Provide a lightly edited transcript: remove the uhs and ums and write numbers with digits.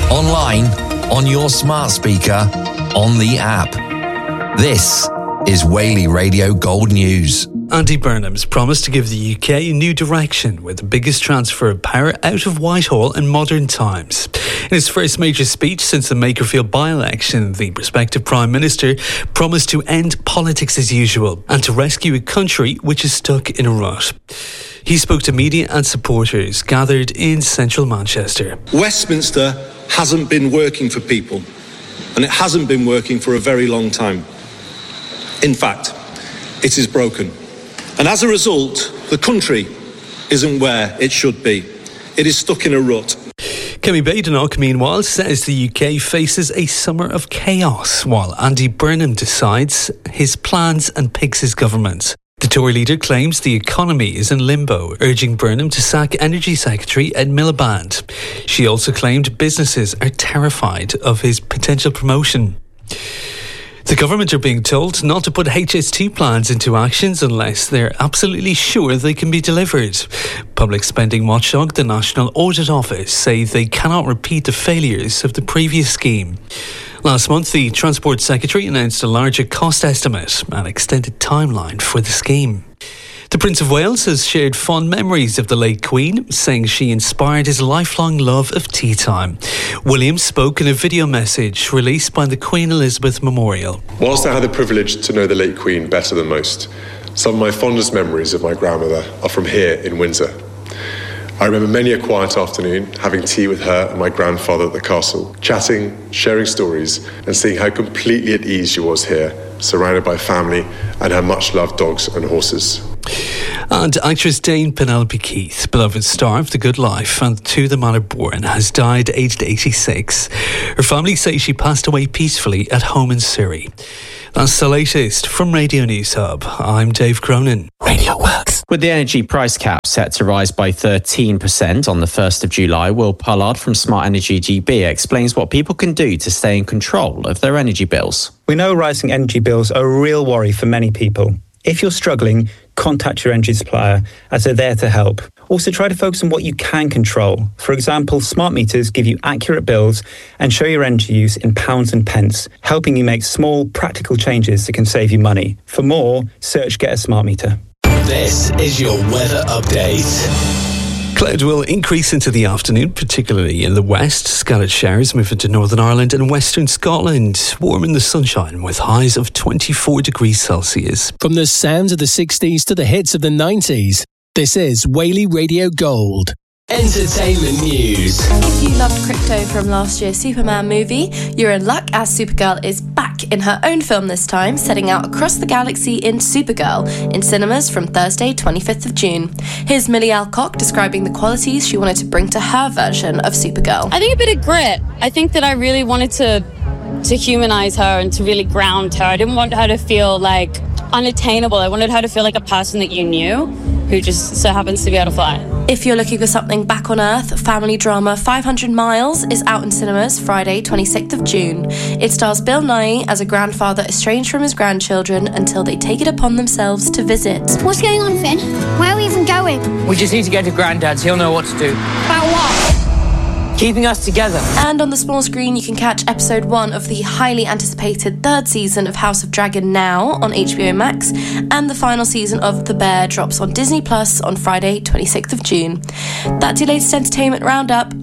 online, on your smart speaker, on the app. This is Whaley Radio Gold News. Andy Burnham's promised to give the UK a new direction with the biggest transfer of power out of Whitehall in modern times. In his first major speech since the Makerfield by-election, the prospective Prime Minister promised to end politics as usual and to rescue a country which is stuck in a rut. He spoke to media and supporters gathered in central Manchester. Westminster hasn't been working for people, and it hasn't been working for a very long time. In fact, it is broken. And as a result, the country isn't where it should be. It is stuck in a rut. Kemi Badenoch, meanwhile, says the UK faces a summer of chaos while Andy Burnham decides his plans and picks his government. The Tory leader claims the economy is in limbo, urging Burnham to sack Energy Secretary Ed Miliband. She also claimed businesses are terrified of his potential promotion. The government are being told not to put HS2 plans into actions unless they're absolutely sure they can be delivered. Public spending watchdog, the National Audit Office, say they cannot repeat the failures of the previous scheme. Last month, the Transport Secretary announced a larger cost estimate and extended timeline for the scheme. The Prince of Wales has shared fond memories of the late Queen, saying she inspired his lifelong love of tea time. William spoke in a video message released by the Queen Elizabeth Memorial. Whilst I had the privilege to know the late Queen better than most, some of my fondest memories of my grandmother are from here in Windsor. I remember many a quiet afternoon having tea with her and my grandfather at the castle, chatting, sharing stories, and seeing how completely at ease she was here, surrounded by family and her much-loved dogs and horses. And actress Dame Penelope Keith, beloved star of The Good Life and To the Manor Born, has died aged 86. Her family say she passed away peacefully at home in Surrey. That's the latest from Radio News Hub. I'm Dave Cronin. Radio Works. With the energy price cap set to rise by 13% on the 1st of July, Will Pollard from Smart Energy GB explains what people can do to stay in control of their energy bills. We know rising energy bills are a real worry for many people. If you're struggling, contact your energy supplier as they're there to help. Also, try to focus on what you can control. For example, smart meters give you accurate bills and show your energy use in pounds and pence, helping you make small, practical changes that can save you money. For more, search Get a Smart Meter. This is your weather update. Cloud will increase into the afternoon, particularly in the west. Scattered showers move into Northern Ireland and western Scotland. Warm in the sunshine with highs of 24 degrees Celsius. From the sounds of the 60s to the hits of the 90s, this is Whaley Radio Gold. Entertainment news. If you loved crypto from last year's Superman movie, you're in luck as Supergirl is back in her own film this time, setting out across the galaxy in Supergirl in cinemas from Thursday 25th of June. Here's Millie Alcock describing the qualities she wanted to bring to her version of Supergirl. I think a bit of grit. I think that I really wanted to humanize her and to really ground her. I didn't want her to feel like unattainable. I wanted her to feel like a person that you knew who just so happens to be able to fly. If you're looking for something back on Earth, family drama 500 Miles is out in cinemas Friday 26th of June. It stars Bill Nighy as a grandfather estranged from his grandchildren until they take it upon themselves to visit. What's going on, Finn? Where are we even going? We just need to get to Granddad's. He'll know what to do. About what? Keeping us together. And on the small screen, you can catch episode 1 of the highly anticipated third season of House of Dragon now on HBO Max, and the final season of The Bear drops on Disney Plus on Friday 26th of June. That's your latest entertainment roundup.